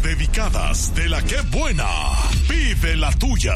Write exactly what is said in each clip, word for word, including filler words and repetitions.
dedicadas de la que buena. Pide la tuya.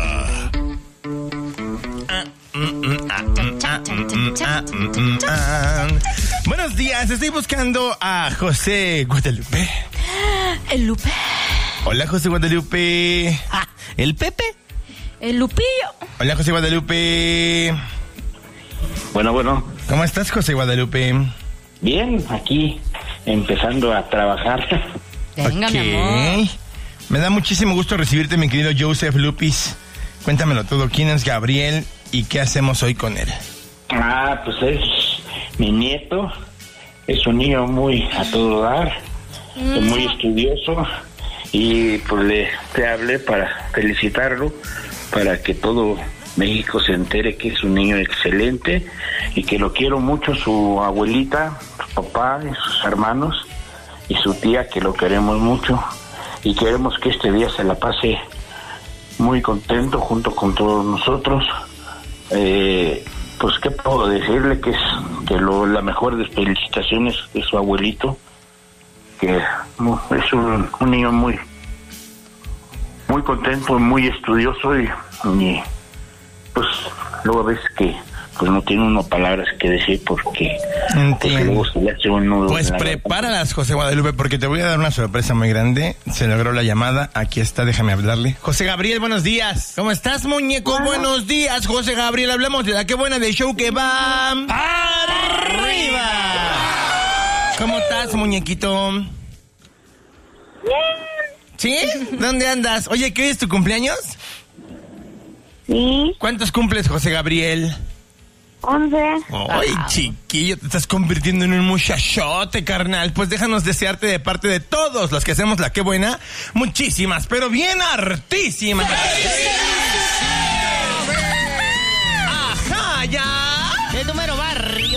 Buenos días, estoy buscando a José Guadalupe. El Lupe. Hola, José Guadalupe. Ah, el Pepe. El Lupillo. Hola, José Guadalupe. Bueno, bueno. ¿Cómo estás, José Guadalupe? Bien, aquí empezando a trabajar. Venga, Ok. mi amor. Me da muchísimo gusto recibirte, mi querido Joseph Lupis. Cuéntamelo todo. ¿Quién es Gabriel y qué hacemos hoy con él? Ah, pues es mi nieto. Es un niño muy a todo dar, mm. muy estudioso. Y pues le te hablé para felicitarlo, para que todo México se entere que es un niño excelente y que lo quiero mucho, su abuelita, su papá, y sus hermanos y su tía, que lo queremos mucho y queremos que este día se la pase muy contento junto con todos nosotros. Eh, pues qué puedo decirle, que es que lo, la mejor de felicitaciones de su abuelito, que es un, un niño muy muy contento, muy estudioso y, y pues luego ves que pues no tiene uno palabras que decir porque, porque luego se le hace un nudo. Pues prepáralas, José Guadalupe, porque te voy a dar una sorpresa muy grande. Se logró la llamada, aquí está, déjame hablarle. José Gabriel, buenos días. ¿Cómo estás, muñeco? Bueno. Buenos días, José Gabriel. Hablamos de la que buena del show que va arriba. ¿Cómo estás, muñequito? Bien. ¿Sí? ¿Dónde andas? Oye, ¿qué hoy es tu cumpleaños? Sí. ¿Cuántos cumples, José Gabriel? Once. Ay, chiquillo, te estás convirtiendo en un muchachote, carnal. Pues déjanos desearte de parte de todos los que hacemos la que buena, muchísimas, pero bien hartísimas. Ajá, ya. El número barrio.